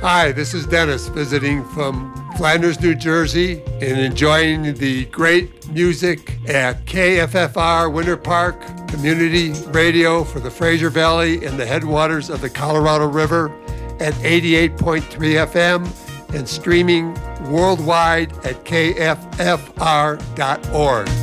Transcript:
Hi, this is Dennis visiting from Flanders, New Jersey, and enjoying the great music at KFFR Winter Park Community Radio for the Fraser Valley and the headwaters of the Colorado River at 88.3 FM and streaming worldwide at kffr.org.